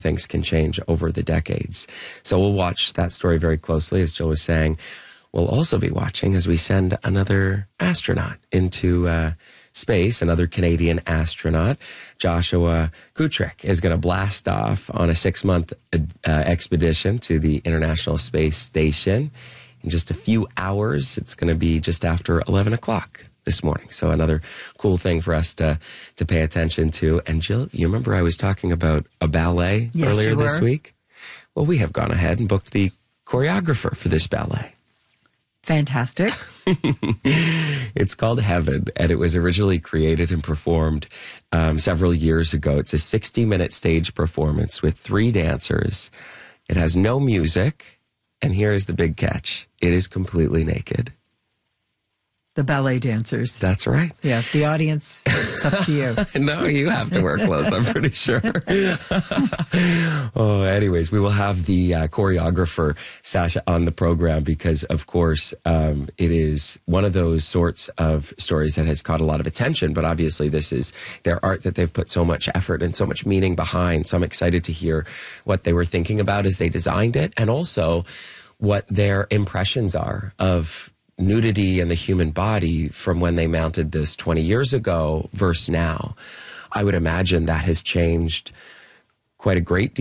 things can change over the decades. So we'll watch that story very closely, as Jill was saying. We'll also be watching as we send another astronaut into space, another Canadian astronaut. Joshua Kutrick is going to blast off on a 6-month expedition to the International Space Station. In just a few hours, it's going to be just after 11 o'clock this morning. So another cool thing for us to pay attention to. And Jill, you remember I was talking about a ballet earlier this week? Well, we have gone ahead and booked the choreographer for this ballet. Fantastic. It's called Heaven, and it was originally created and performed several years ago. It's a 60-minute stage performance with 3 dancers. It has no music, and here is the big catch. It is completely naked. The ballet dancers. That's right. Yeah, the audience, it's up to you. No, you have to wear clothes, I'm pretty sure. Anyways, we will have the choreographer, Sasha, on the program because, of course, it is one of those sorts of stories that has caught a lot of attention. But obviously, this is their art that they've put so much effort and so much meaning behind. So I'm excited to hear what they were thinking about as they designed it, and also what their impressions are of nudity and the human body from when they mounted this 20 years ago versus now. I would imagine that has changed quite a great deal.